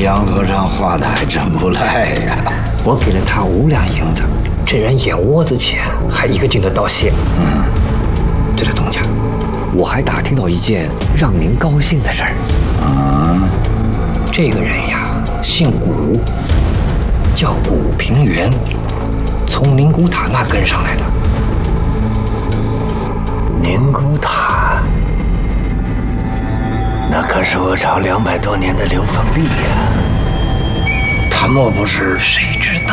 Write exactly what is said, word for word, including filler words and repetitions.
杨和尚画的还真不赖呀！ 我给了他五两银子，这人眼窝子浅，还一个劲的道谢。嗯，对了，东家，我还打听到一件让您高兴的事儿。 啊， 这个人呀，姓古，叫古平原，从宁古塔那跟上来的。 宁古塔，那可是我朝两百多年的流放地呀！他莫不是…… 谁知道